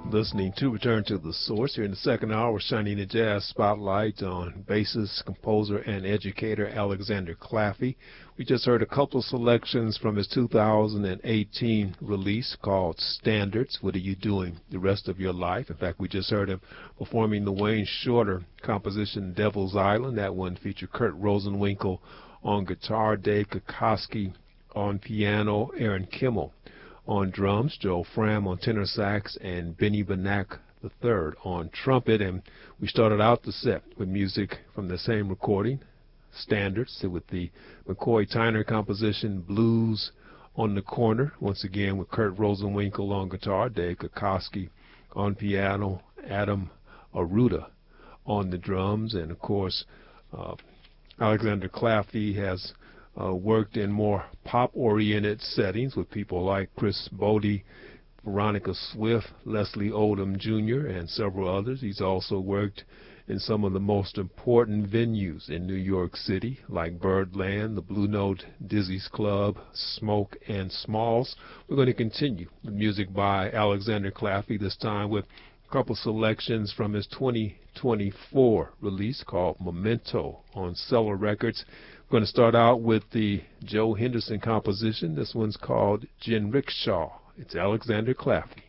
Listening to Return to the Source here in the second hour, shining the jazz spotlight on bassist, composer, and educator Alexander Claffey. We just heard a couple of selections from his 2018 release called Standards. What are you doing the rest of your life? In fact, we just heard him performing the Wayne Shorter composition Devil's Island. That one featured Kurt Rosenwinkel on guitar, Dave Kokoski on piano, Aaron Kimmel on drums, Joe Fram on tenor sax, and Benny Benack III on trumpet. And we started out the set with music from the same recording, Standards, with the McCoy Tyner composition Blues on the Corner, once again with Kurt Rosenwinkel on guitar, Dave Kokoski on piano, Adam Aruda on the drums. And of course, Alexander Claffey has worked in more pop-oriented settings with people like Chris Bodie, Veronica Swift, Leslie Odom Jr., and several others. He's also worked in some of the most important venues in New York City, like Birdland, the Blue Note, Dizzy's Club, Smoke, and Smalls. We're going to continue with music by Alexander Claffey, this time with a couple selections from his 2024 release called Memento on Cellar Records. We're going to start out with the Joe Henderson composition. This one's called Jinrickshaw. It's Alexander Claffey.